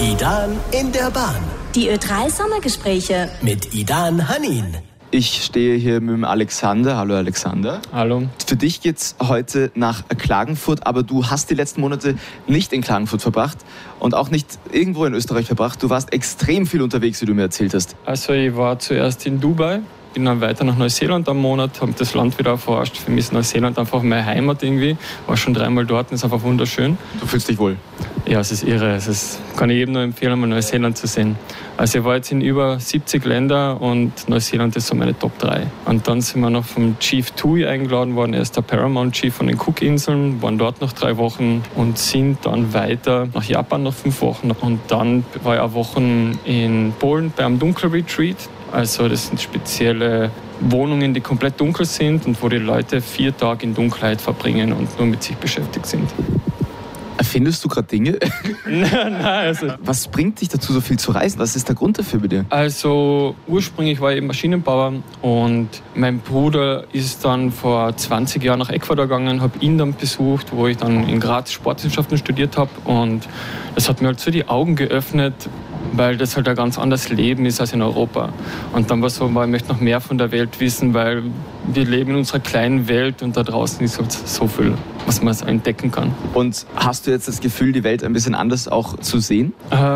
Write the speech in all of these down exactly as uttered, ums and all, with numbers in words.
Idan in der Bahn. Die Ö drei Sommergespräche mit Idan Hanin. Ich stehe hier mit dem Alexander. Hallo Alexander. Hallo. Für dich geht's heute nach Klagenfurt, aber du hast die letzten Monate nicht in Klagenfurt verbracht und auch nicht irgendwo in Österreich verbracht. Du warst extrem viel unterwegs, wie du mir erzählt hast. Also ich war zuerst in Dubai, bin dann weiter nach Neuseeland am Monat, habe das Land wieder erforscht. Für mich ist Neuseeland einfach meine Heimat irgendwie. War schon dreimal dort und ist einfach wunderschön. Du fühlst dich wohl? Ja, es ist irre. Es ist, kann ich jedem nur empfehlen, mal Neuseeland zu sehen. Also ich war jetzt in über siebzig Ländern und Neuseeland ist so meine Top drei. Und dann sind wir noch vom Chief Tui eingeladen worden. Er ist der Paramount Chief von den Cookinseln, waren dort noch drei Wochen und sind dann weiter nach Japan noch fünf Wochen. Und dann war ich auch Wochen in Polen beim Dunkelretreat. Also das sind spezielle Wohnungen, die komplett dunkel sind und wo die Leute vier Tage in Dunkelheit verbringen und nur mit sich beschäftigt sind. Erfindest du gerade Dinge? Nein, also... Was bringt dich dazu, so viel zu reisen? Was ist der Grund dafür bei dir? Also ursprünglich war ich Maschinenbauer und mein Bruder ist dann vor zwanzig Jahren nach Ecuador gegangen, habe ihn dann besucht, wo ich dann in Graz Sportwissenschaften studiert habe und das hat mir halt so die Augen geöffnet, weil das halt ein ganz anderes Leben ist als in Europa. Und dann war es so, ich möchte noch mehr von der Welt wissen, weil wir leben in unserer kleinen Welt und da draußen ist halt so viel, was man so entdecken kann. Und hast du jetzt das Gefühl, die Welt ein bisschen anders auch zu sehen?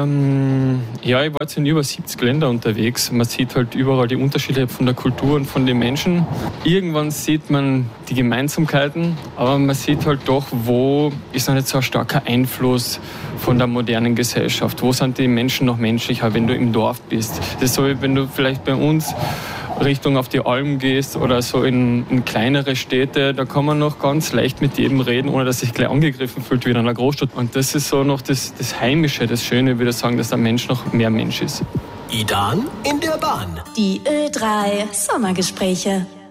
Ähm, ja, ich war jetzt in über siebzig Ländern unterwegs. Man sieht halt überall die Unterschiede von der Kultur und von den Menschen. Irgendwann sieht man die Gemeinsamkeiten, aber man sieht halt doch, wo ist noch nicht so ein starker Einfluss von der modernen Gesellschaft. Wo sind die Menschen noch menschlicher, wenn du im Dorf bist? Das ist so, wie wenn du vielleicht bei uns Richtung auf die Alm gehst oder so in, in kleinere Städte, da kann man noch ganz leicht mit jedem reden, ohne dass sich gleich angegriffen fühlt wie in einer Großstadt. Und das ist so noch das, das Heimische, das Schöne, würde ich sagen, dass der Mensch noch mehr Mensch ist. Idan in der Bahn. Die Ö drei Sommergespräche.